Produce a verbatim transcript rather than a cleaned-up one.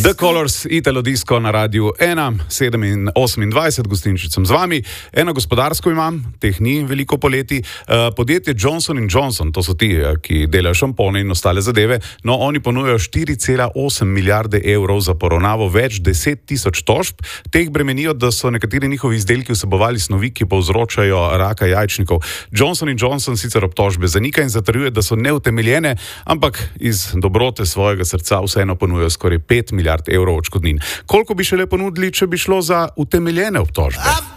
The Colors, Italo Disco na Radiu ena, sedem osemindvajset, gostinčicem z vami. Eno gospodarsko imam, teh ni veliko poleti. Uh, podjetje Johnson and Johnson, to so ti, ki delajo šampone in ostale zadeve, no oni ponujajo štiri cela osem milijarde evrov za poravnavo več deset tisoč tožb. Teh bremenijo, da so nekateri njihovi izdelki vsebovali snovi, ki povzročajo raka jajčnikov. Johnson and Johnson sicer obtožbe zanika in zatrjuje, da so neutemeljene, ampak iz dobrote svojega srca vseeno ponujajo skoraj pet milijard evrov odškodnin. Koliko bi šele ponudili, če bi šlo za utemeljene obtožbe?